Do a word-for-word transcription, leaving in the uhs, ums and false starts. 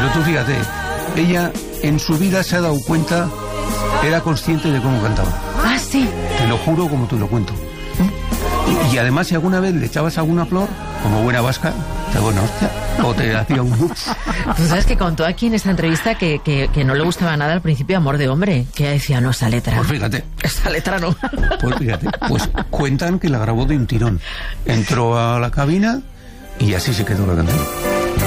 Pero tú fíjate, ella en su vida se ha dado cuenta, era consciente de cómo cantaba. Ah, sí. Te lo juro como te lo cuento. Y, y además, si alguna vez le echabas alguna flor, como buena vasca, te buena hostia, o te hacía un bux. Tú sabes que contó aquí en esta entrevista que, que, que no le gustaba nada al principio Amor de Hombre, que ella decía, no, esa letra. Pues fíjate. Esta letra no. Pues fíjate, pues cuentan que la grabó de un tirón. Entró a la cabina y así se quedó la canción.